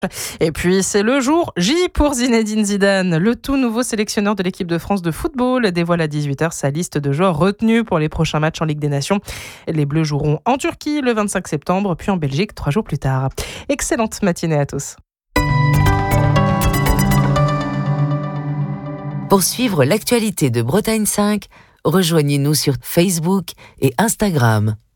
Et puis, c'est le jour J pour Zinedine Zidane. Le tout nouveau sélectionneur de l'équipe de France de football dévoile à 18h sa liste de joueurs retenus pour les prochains matchs en Ligue des Nations. Les Bleus joueront en Turquie le 25 septembre, puis en Belgique 3 jours plus tard. Excellente matinée à tous. Pour suivre l'actualité de Bretagne 5, rejoignez-nous sur Facebook et Instagram.